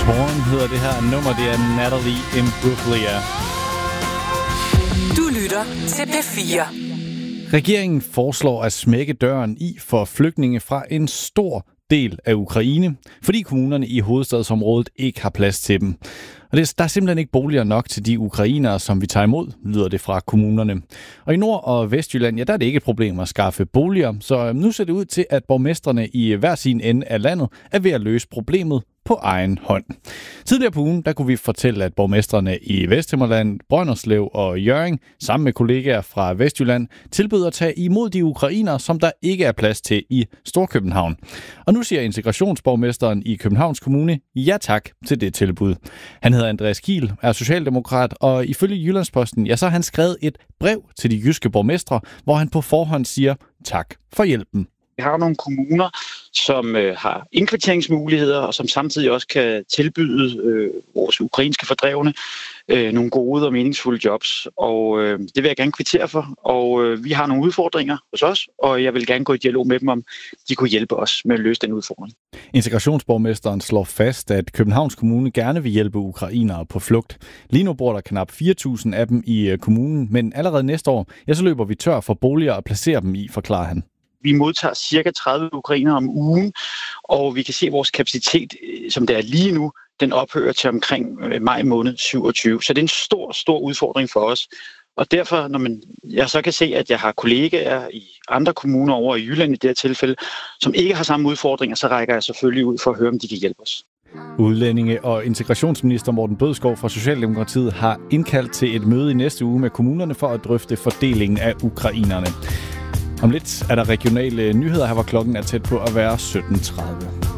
Korn hedder det her nummer, det er Natalie Imbruglia. Du lytter til P4. Regeringen foreslår at smække døren i for flygtninge fra en stor del af Ukraine, fordi kommunerne i hovedstadsområdet ikke har plads til dem. Og der er simpelthen ikke boliger nok til de ukrainere, som vi tager imod, lyder det fra kommunerne. Og i Nord- og Vestjylland, ja, der er det ikke et problem at skaffe boliger, så nu ser det ud til, at borgmestrene i hver sin ende af landet er ved at løse problemet på egen hånd. Tidligere på ugen, der kunne vi fortælle, at borgmestrene i Vesthimmerland, Brønderslev og Hjørring, sammen med kollegaer fra Vestjylland, tilbød at tage imod de ukrainere, som der ikke er plads til i Storkøbenhavn. Og nu siger integrationsborgmesteren i Københavns Kommune ja tak til det tilbud. Han hedder Andreas Kiel, er socialdemokrat, og ifølge Jyllandsposten, ja, så har han skrevet et brev til de jyske borgmestre, hvor han på forhånd siger tak for hjælpen. Vi har nogle kommuner, som har indkvarteringsmuligheder, og som samtidig også kan tilbyde vores ukrainske fordrevne nogle gode og meningsfulde jobs. Og det vil jeg gerne kvittere for. Og vi har nogle udfordringer hos os, og jeg vil gerne gå i dialog med dem, om de kunne hjælpe os med at løse den udfordring. Integrationsborgmesteren slår fast, at Københavns Kommune gerne vil hjælpe ukrainere på flugt. Lige nu bor der knap 4.000 af dem i kommunen, men allerede næste år, ja, så løber vi tør for boliger at placere dem i, forklarer han. Vi modtager cirka 30 ukrainere om ugen, og vi kan se, at vores kapacitet, som det er lige nu, den ophører til omkring maj måned 27. Så det er en stor udfordring for os. Og derfor, når jeg så kan se, at jeg har kollegaer i andre kommuner over i Jylland i det her tilfælde, som ikke har samme udfordringer, så rækker jeg selvfølgelig ud for at høre, om de kan hjælpe os. Udlændinge- og integrationsminister Morten Bødskov fra Socialdemokratiet har indkaldt til et møde i næste uge med kommunerne for at drøfte fordelingen af ukrainerne. Om lidt er der regionale nyheder. Her var klokken tæt på at være 17:30.